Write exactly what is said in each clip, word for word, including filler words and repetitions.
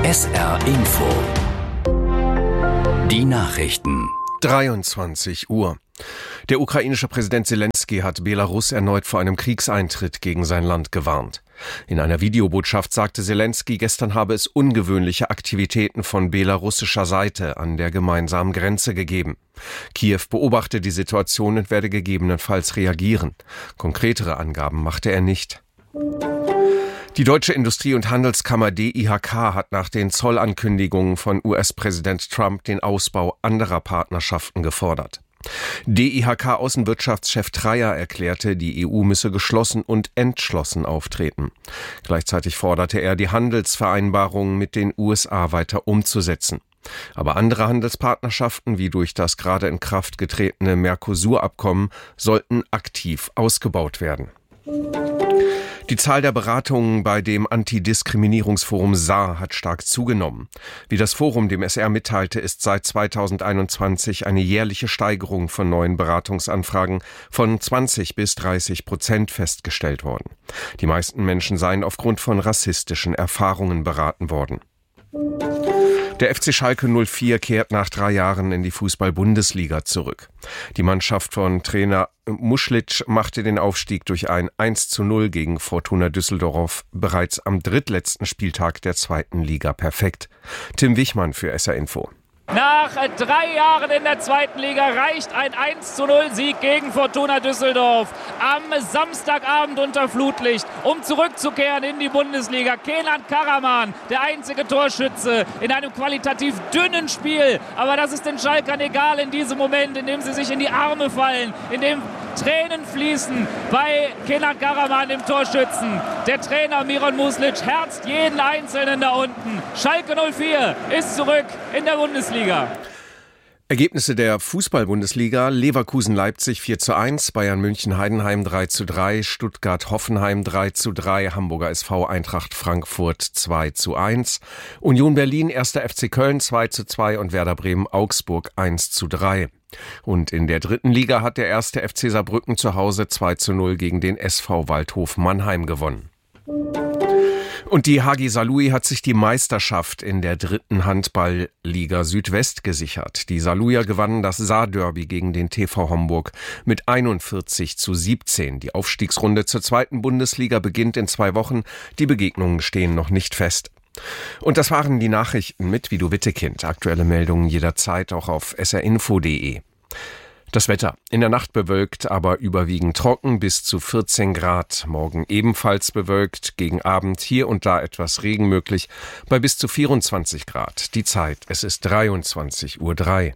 S R Info. Die Nachrichten. dreiundzwanzig Uhr. Der ukrainische Präsident Selenskyj hat Belarus erneut vor einem Kriegseintritt gegen sein Land gewarnt. In einer Videobotschaft sagte Selenskyj, gestern habe es ungewöhnliche Aktivitäten von belarussischer Seite an der gemeinsamen Grenze gegeben. Kiew beobachte die Situation und werde gegebenenfalls reagieren. Konkretere Angaben machte er nicht. Die Deutsche Industrie- und Handelskammer D I H K hat nach den Zollankündigungen von U S-Präsident Trump den Ausbau anderer Partnerschaften gefordert. D I H K-Außenwirtschaftschef Dreyer erklärte, die E U müsse geschlossen und entschlossen auftreten. Gleichzeitig forderte er, die Handelsvereinbarungen mit den U S A weiter umzusetzen. Aber andere Handelspartnerschaften, wie durch das gerade in Kraft getretene Mercosur-Abkommen, sollten aktiv ausgebaut werden. Die Zahl der Beratungen bei dem Antidiskriminierungsforum S A R hat stark zugenommen. Wie das Forum dem S R mitteilte, ist seit zweitausendeinundzwanzig eine jährliche Steigerung von neuen Beratungsanfragen von zwanzig bis dreißig Prozent festgestellt worden. Die meisten Menschen seien aufgrund von rassistischen Erfahrungen beraten worden. Der F C Schalke null vier kehrt nach drei Jahren in die Fußball-Bundesliga zurück. Die Mannschaft von Trainer Muschlic machte den Aufstieg durch ein eins zu null gegen Fortuna Düsseldorf bereits am drittletzten Spieltag der zweiten Liga perfekt. Tim Wichmann für S R Info. Nach drei Jahren in der zweiten Liga reicht ein eins zu null Sieg gegen Fortuna Düsseldorf am Samstagabend unter Flutlicht, um zurückzukehren in die Bundesliga. Kenan Karaman, der einzige Torschütze in einem qualitativ dünnen Spiel. Aber das ist den Schalkern egal in diesem Moment, in dem sie sich in die Arme fallen, in dem Tränen fließen bei Kenan Karaman, dem Torschützen. Der Trainer Miron Muslic herzt jeden Einzelnen da unten. Schalke null vier ist zurück in der Bundesliga. Ergebnisse der Fußball-Bundesliga: Leverkusen-Leipzig vier zu eins, Bayern München-Heidenheim drei zu drei, Stuttgart-Hoffenheim drei zu drei, Hamburger S V Eintracht Frankfurt zwei zu eins, Union Berlin erster F C Köln zwei zu zwei und Werder Bremen-Augsburg eins zu drei. Und in der dritten Liga hat der erste F C Saarbrücken zu Hause zwei zu null gegen den S V Waldhof Mannheim gewonnen. Und die H G Saarlouis hat sich die Meisterschaft in der dritten Handball-Liga Südwest gesichert. Die Saarlouier gewannen das Saarderby gegen den T V Homburg mit einundvierzig zu siebzehn. Die Aufstiegsrunde zur zweiten Bundesliga beginnt in zwei Wochen. Die Begegnungen stehen noch nicht fest. Und das waren die Nachrichten mit Vido Wittekind. Aktuelle Meldungen jederzeit auch auf s r info punkt d e. Das Wetter: in der Nacht bewölkt, aber überwiegend trocken, bis zu vierzehn Grad. Morgen ebenfalls bewölkt, gegen Abend hier und da etwas Regen möglich, bei bis zu vierundzwanzig Grad. Die Zeit: es ist dreiundzwanzig Uhr drei.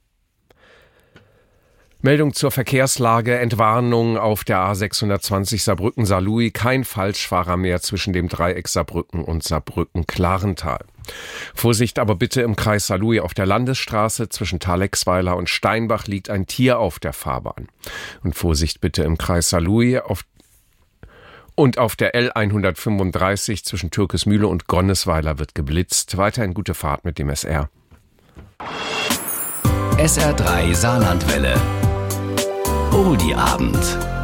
Meldung zur Verkehrslage: Entwarnung auf der A sechshundertzwanzig Saarbrücken-Saarlouis. Kein Falschfahrer mehr zwischen dem Dreieck Saarbrücken und Saarbrücken-Klarental. Vorsicht aber bitte im Kreis Saarlouis auf der Landesstraße. Zwischen Thalexweiler und Steinbach liegt ein Tier auf der Fahrbahn. Und Vorsicht bitte im Kreis Saarlouis auf und auf der L hundertfünfunddreißig zwischen Türkesmühle und Gonnesweiler wird geblitzt. Weiterhin gute Fahrt mit dem S R. S R drei Saarlandwelle. Oldie Abend.